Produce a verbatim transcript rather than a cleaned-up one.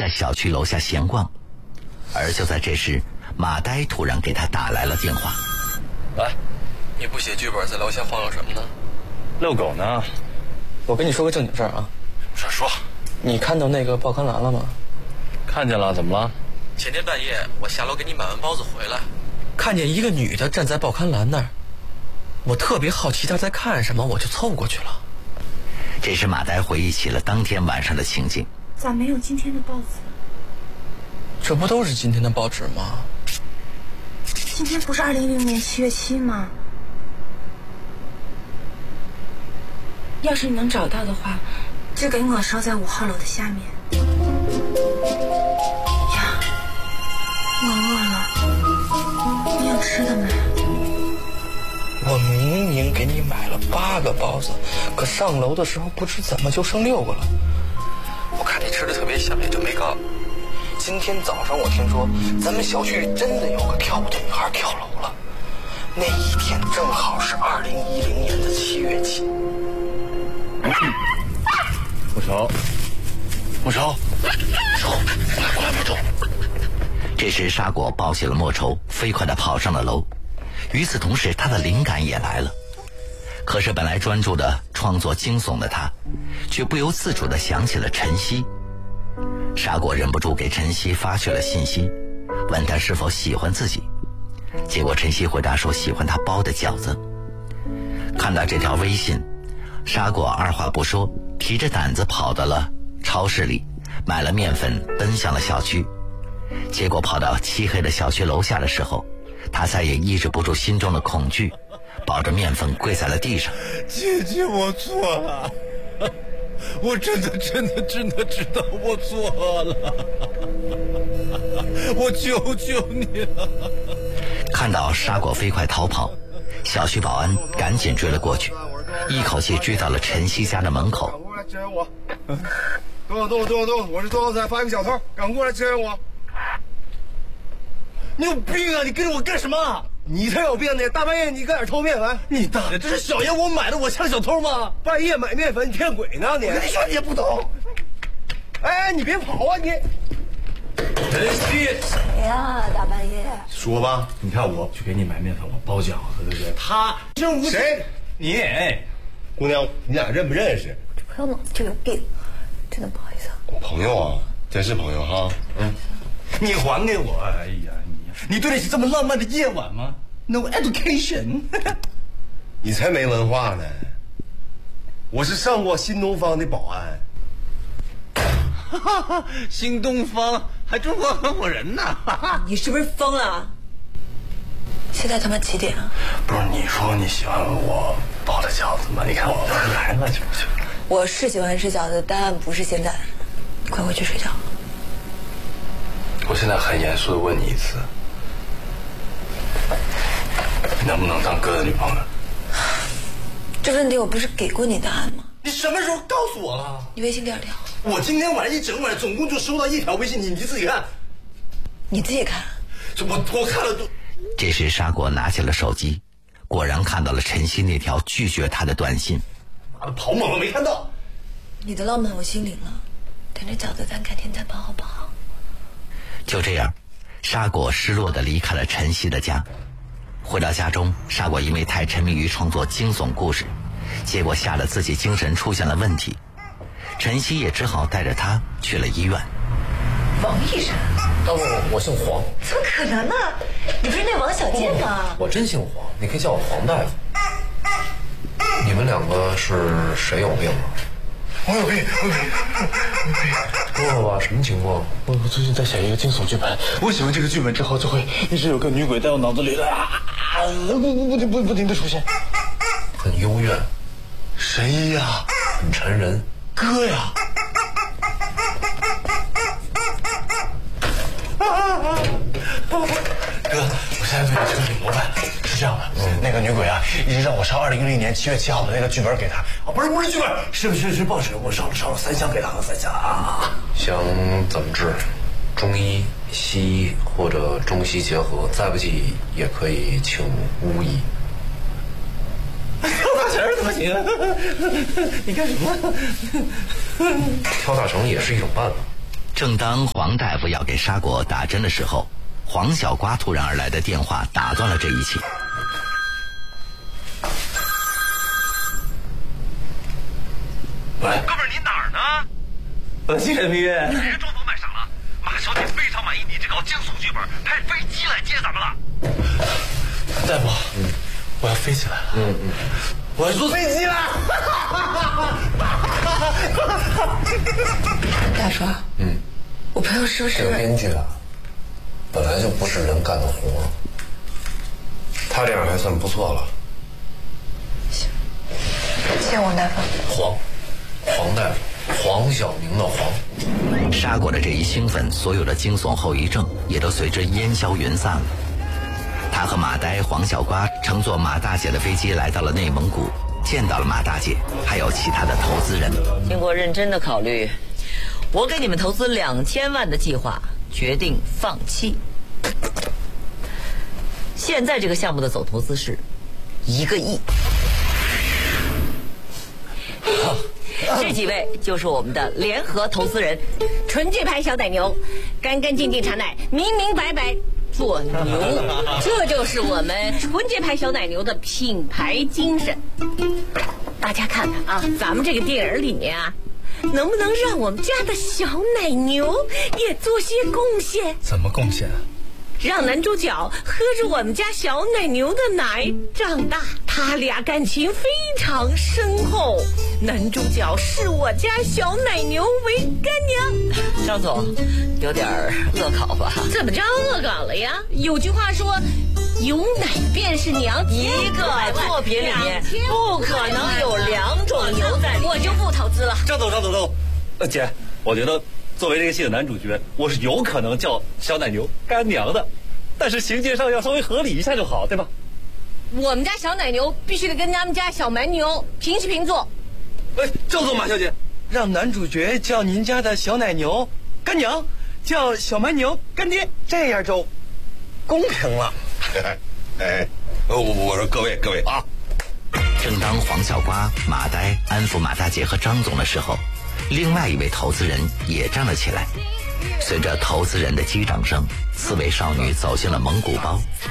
在小区楼下闲逛。而就在这时，马呆突然给他打来了电话。 喂，你不写剧本，在楼下晃悠什么呢？ 遛狗呢。 我跟你说个正经事儿啊。 什么事？说。 你看到那个报刊栏了吗？ 看见了，怎么了？ 前天半夜我下楼给你买完包子回来， 看见一个女的站在报刊栏那儿，我特别好奇她在看什么，我就凑过去了。 这时马呆回忆起了当天晚上的情景。 咋没有今天的报纸？ 这不都是今天的报纸吗？ 今天不是二零一零年七月七吗？要是你能找到的话，就给我烧在五号楼的下面。呀，我饿了，你有吃的没？ 我明明给你买了八个包子，可上楼的时候不知怎么就剩六个了。 我看你吃的特别香，也就没告。 今天早上我听说咱们小区里真的有个跳舞的女孩跳楼了，那一天正好是二零一零年的七月七。 不愁， 莫愁，莫愁，过来，莫愁。这时沙果抱起了莫愁，飞快地跑上了楼。与此同时，他的灵感也来了。可是本来专注的创作惊悚的他，却不由自主地想起了晨曦。沙果忍不住给晨曦发去了信息，问他是否喜欢自己。结果晨曦回答说喜欢他包的饺子。看到这条微信，沙果二话不说，提着胆子跑到了超市里，买了面粉，奔向了小区。结果跑到漆黑的小区楼下的时候，他再也抑制不住心中的恐惧，抱着面粉跪在了地上。 姐姐，我错了，我真的真的真的知道我错了，我求求你了。 看到沙果飞快逃跑，小区保安赶紧追了过去，一口气追到了晨曦家的门口。 赶过来支援我！动动动动动！我是东方财发一个小偷，赶过来支援我！你有病啊！你跟着我干什么？你才有病呢！大半夜你搁哪偷面粉？你大爷，这是小爷我买的，我像小偷吗？半夜买面粉，你骗鬼呢你！我跟你说你也不懂。哎，你别跑啊你！晨曦， 谁呀？大半夜说吧，你看我去给你买面粉，我包饺子，对不对？他真无谁？你哎，姑娘，你俩认不认识？ 不要脑子就有病，真的不好意思。 朋友啊，真是朋友哈。嗯，你还给我！哎呀，你你对得起这么浪漫的夜晚吗 ？No education， 你才没文化呢。我是上过新东方的保安。哈哈，新东方还中国合伙人呢！哈哈， 你是不是疯了？现在他妈几点啊？ 不是你说你喜欢我包的饺子吗？你看我都来了，去不去？ 我是喜欢吃饺子，但不是现在。你快回去睡觉。 我现在很严肃的问你一次，你能不能当哥的女朋友？ 这问题我不是给过你答案吗？ 你什么时候告诉我了？ 你微信第二条。 我今天晚上一整晚总共就收到一条微信，你你自己看。 你自己看。 这我我看了都。 这时沙果拿起了手机，果然看到了晨曦那条拒绝他的短信。 妈的，跑猛了没看到？ 你的浪漫我心领了，等着饺子咱改天再包好不好？ 就这样，沙果失落地离开了晨曦的家。回到家中，沙果因为太沉迷于创作惊悚故事，结果吓得自己精神出现了问题。晨曦也只好带着他去了医院。 王医生？ 大夫，我姓黄。 怎么可能呢？你不是那王小贱吗？ 我真姓黄，你可以叫我黄大夫。你们两个是谁有病啊？ 我有病，我有病，我有病。 说说吧，什么情况？ 我我最近在写一个惊悚剧本，我写完这个剧本之后，就会一直有个女鬼在我脑子里的啊，不不不停不不停的出现， 很幽怨。 谁呀？ 很沉人。 哥呀！哥，我现在对你彻底膜拜了。是这样的，嗯、那个女鬼啊，一直让我烧二零一零年七月七号的那个剧本给她。啊，不是不是剧本，是是是报纸，我烧了烧了三箱给她了，三箱啊。 想怎么治？中医、西医或者中西结合，再不济也可以请巫医。 跳大绳怎么行？你干什么？ 跳大绳也是一种办法。 正当黄大夫要给沙果打针的时候，黄小瓜突然而来的电话打断了这一切。 喂， 哥们儿，你哪儿呢？ 我去人民医院。 别装作卖傻了，马小姐非常满意你这个惊悚剧本，派飞机来接咱们了。 大夫，嗯，我要飞起来了。嗯嗯，我要坐飞机了。 大叔，嗯，我朋友是不是这个编剧啊，本来就不是人干的活，他这样还算不错了。 谢谢王大夫。 黄，黄大夫，黄晓明的黄。 沙果的这一兴奋，所有的惊悚后遗症也都随之烟消云散了。他和马呆、黄小瓜乘坐马大姐的飞机来到了内蒙古，见到了马大姐，还有其他的投资人。 经过认真的考虑，我给你们投资两千万的计划决定放弃。现在这个项目的总投资是一个亿。这几位就是我们的联合投资人， 纯正牌小奶牛，干干净净产奶，明明白白做牛，这就是我们纯正牌小奶牛的品牌精神。大家看看啊，咱们这个电影里面啊，能不能让我们家的小奶牛也做些贡献？ 怎么贡献啊？ 让男主角喝着我们家小奶牛的奶长大，他俩感情非常深厚。男主角视我家小奶牛为干娘。 张总，有点恶搞吧？ 怎么着恶搞了呀？有句话说，有奶便是娘。 一个作品里面不可能有两种牛在里面。 我就不投资了。 张总，张总，张总，呃，姐，我觉得作为这个戏的男主角，我是有可能叫小奶牛干娘的，但是情节上要稍微合理一下就好，对吧？ 我们家小奶牛必须得跟他们家小蛮牛平起平坐。 哎，张总，马小姐， 让男主角叫您家的小奶牛干娘，叫小蛮牛干爹，这样就公平了。 哎，我我说各位各位啊！ 正当黄小瓜、马呆安抚马大姐和张总的时候，另外一位投资人也站了起来。随着投资人的击掌声，四位少女走进了蒙古包。